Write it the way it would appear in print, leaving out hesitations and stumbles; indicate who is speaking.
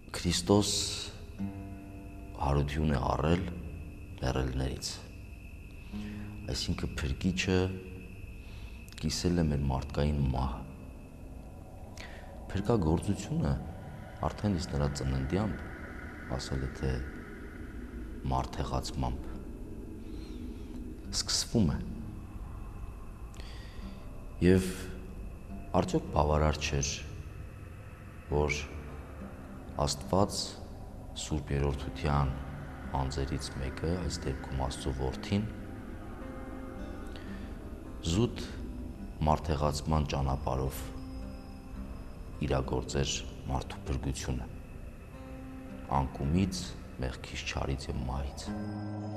Speaker 1: Քրիստոս հարություն է առել լեռելներից, այսինքն փրկիչը կիսել է մեր մարդկային մահը։ Փրկագործությունը արդեն իսկ նրա ծննդյամբ ասել է, թե մարդեղացմամբ սկսվում է։ Եվ արդյոք բավարար չէր, որ Աստված Սուրբ Երրորդության անձերից մեկը, այս դեպքում Աստծո Որդին, զուտ մարդեղացման ճանապարհով իրագործեր մարդու փրկությունը անկումից, մեղքից, չարից եւ մահից։